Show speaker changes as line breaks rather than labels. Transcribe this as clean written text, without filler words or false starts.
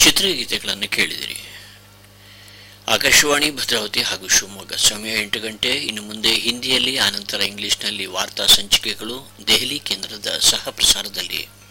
ಚಿತ್ರಗೀತೆಗಳನ್ನು ಕೇಳಿದಿರಿ. ಆಕಾಶವಾಣಿ ಭದ್ರಾವತಿ ಹಾಗೂ ಶಿವಮೊಗ್ಗ. ಸಮಯ 8 ಗಂಟೆ. ಇನ್ನು ಮುಂದೆ ಹಿಂದಿಯಲ್ಲಿ, ಆನಂತರ ಇಂಗ್ಲಿಷ್ನಲ್ಲಿ ವಾರ್ತಾ ಸಂಚಿಕೆಗಳು ದೆಹಲಿ ಕೇಂದ್ರದ ಸಹ ಪ್ರಸಾರದಲ್ಲಿ.